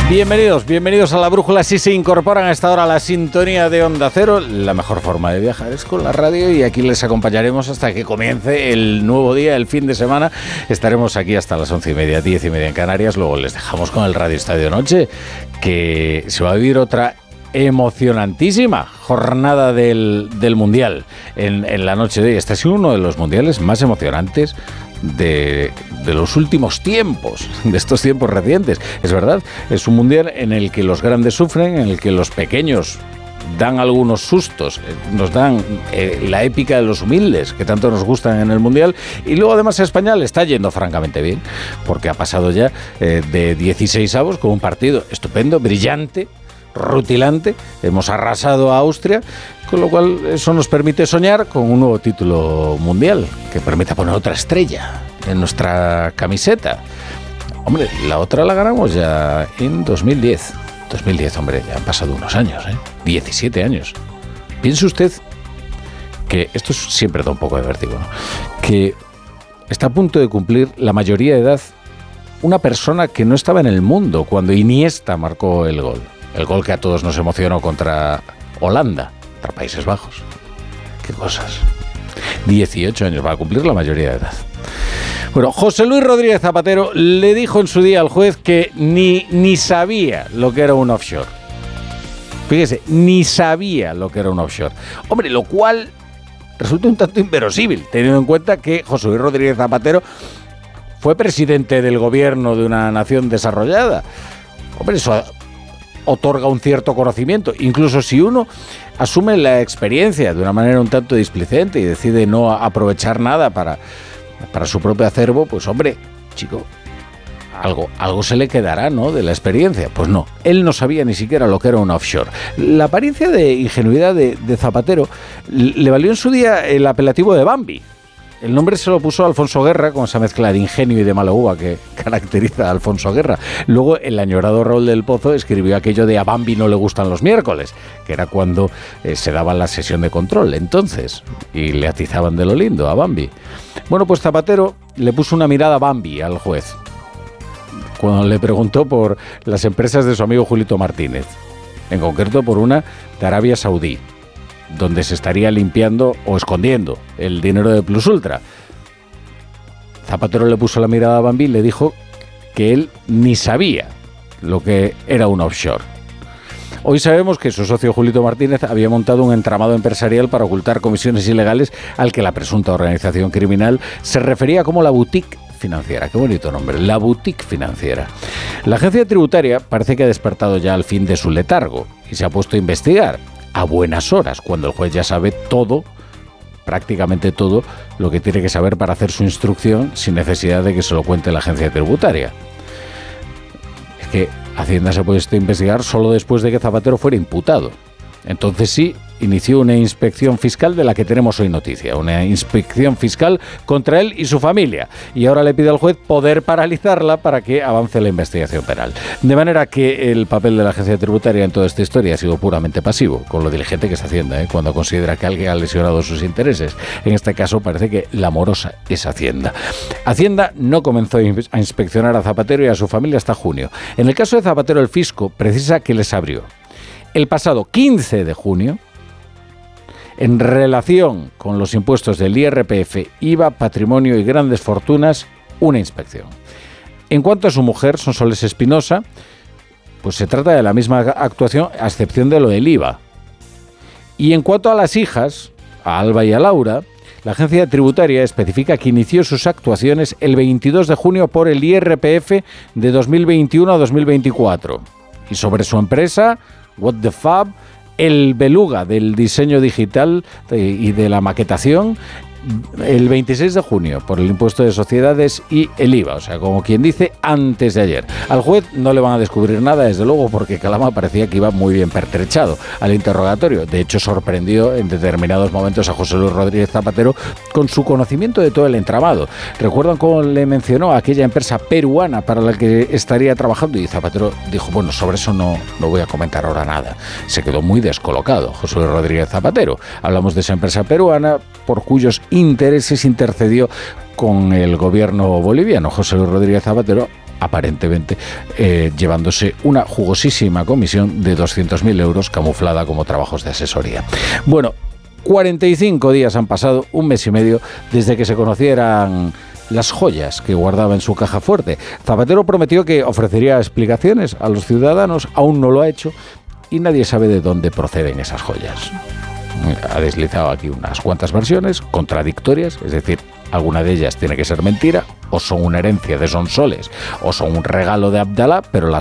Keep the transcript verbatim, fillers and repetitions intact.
Bienvenidos, bienvenidos a La Brújula. Si se incorporan a esta hora a la sintonía de Onda Cero, la mejor forma de viajar es con la radio y aquí les acompañaremos hasta que comience el nuevo día, el fin de semana. Estaremos aquí hasta las once y media, diez y media en Canarias. Luego les dejamos con el Radio Estadio Noche, que se va a vivir otra emocionantísima jornada del, del Mundial en, en la noche de hoy. Este ha sido uno de los mundiales más emocionantes de, de los últimos tiempos, de estos tiempos recientes. Es verdad, es un mundial en el que los grandes sufren, en el que los pequeños dan algunos sustos, nos dan eh, la épica de los humildes que tanto nos gustan en el Mundial, y luego además España le está yendo francamente bien, porque ha pasado ya eh, de dieciséis avos con un partido estupendo, brillante, rutilante. Hemos arrasado a Austria, con lo cual eso nos permite soñar con un nuevo título mundial que permita poner otra estrella en nuestra camiseta. Hombre, la otra la ganamos ya en dos mil diez. dos mil diez, hombre, ya han pasado unos años, ¿eh? diecisiete años. Piense usted que esto siempre da un poco de vértigo, ¿no? Que está a punto de cumplir la mayoría de edad una persona que no estaba en el mundo cuando Iniesta marcó el gol. El gol que a todos nos emocionó contra Holanda, contra Países Bajos. Qué cosas. dieciocho años, va a cumplir la mayoría de edad. Bueno, José Luis Rodríguez Zapatero le dijo en su día al juez que ni, ni sabía lo que era un offshore. Fíjese, ni sabía lo que era un offshore. Hombre, lo cual resulta un tanto inverosímil, teniendo en cuenta que José Luis Rodríguez Zapatero fue presidente del gobierno de una nación desarrollada. Hombre, eso otorga un cierto conocimiento, incluso si uno asume la experiencia de una manera un tanto displicente y decide no aprovechar nada para, para su propio acervo, pues hombre, chico, algo, algo se le quedará, ¿no?, de la experiencia. Pues no, él no sabía ni siquiera lo que era un offshore. La apariencia de ingenuidad de, de Zapatero le valió en su día el apelativo de Bambi. El nombre se lo puso Alfonso Guerra, con esa mezcla de ingenio y de mala uva que caracteriza a Alfonso Guerra. Luego, el añorado Raúl del Pozo escribió aquello de "a Bambi no le gustan los miércoles", que era cuando eh, se daba la sesión de control entonces, y le atizaban de lo lindo a Bambi. Bueno, pues Zapatero le puso una mirada Bambi al juez cuando le preguntó por las empresas de su amigo Julito Martínez, en concreto por una de Arabia Saudí, donde se estaría limpiando o escondiendo el dinero de Plus Ultra. Zapatero le puso la mirada a Bambi y le dijo que él ni sabía lo que era un offshore. Hoy sabemos que su socio Julito Martínez había montado un entramado empresarial para ocultar comisiones ilegales al que la presunta organización criminal se refería como la boutique financiera. Qué bonito nombre, la boutique financiera. La agencia tributaria parece que ha despertado ya al fin de su letargo y se ha puesto a investigar a buenas horas, cuando el juez ya sabe todo, prácticamente todo, lo que tiene que saber para hacer su instrucción sin necesidad de que se lo cuente la agencia tributaria. Es que Hacienda se puede investigar solo después de que Zapatero fuera imputado. Entonces sí, inició una inspección fiscal de la que tenemos hoy noticia, una inspección fiscal contra él y su familia, y ahora le pide al juez poder paralizarla para que avance la investigación penal. De manera que el papel de la agencia tributaria en toda esta historia ha sido puramente pasivo, con lo diligente que es Hacienda, ¿eh? cuando considera que alguien ha lesionado sus intereses. En este caso parece que la morosa es Hacienda. Hacienda no comenzó a inspeccionar a Zapatero y a su familia hasta junio. En el caso de Zapatero, el fisco precisa que les abrió el pasado quince de junio, en relación con los impuestos del I R P F, I V A, patrimonio y grandes fortunas, una inspección. En cuanto a su mujer, Sonsoles Espinosa, pues se trata de la misma actuación, a excepción de lo del I V A. Y en cuanto a las hijas, a Alba y a Laura, la agencia tributaria especifica que inició sus actuaciones el veintidós de junio por el I R P F de dos mil veintiuno a dos mil veinticuatro. Y sobre su empresa, What the Fab, el beluga del diseño digital y de la maquetación, el veintiséis de junio por el impuesto de sociedades y el I V A, o sea, como quien dice, antes de ayer. Al juez no le van a descubrir nada, desde luego, porque Calama parecía que iba muy bien pertrechado al interrogatorio. De hecho, sorprendió en determinados momentos a José Luis Rodríguez Zapatero con su conocimiento de todo el entramado. ¿Recuerdan cómo le mencionó a aquella empresa peruana para la que estaría trabajando? Y Zapatero dijo, bueno, sobre eso no, no voy a comentar ahora nada. Se quedó muy descolocado José Luis Rodríguez Zapatero. Hablamos de esa empresa peruana por cuyos intereses intercedió con el gobierno boliviano. José Luis Rodríguez Zapatero aparentemente eh, llevándose una jugosísima comisión de doscientos mil euros camuflada como trabajos de asesoría. Bueno, cuarenta y cinco días han pasado, un mes y medio, desde que se conocieran las joyas que guardaba en su caja fuerte. Zapatero prometió que ofrecería explicaciones a los ciudadanos, aún no lo ha hecho, y nadie sabe de dónde proceden esas joyas. Ha deslizado aquí unas cuantas versiones contradictorias, es decir, alguna de ellas tiene que ser mentira, o son una herencia de Sonsoles, o son un regalo de Abdalá, pero las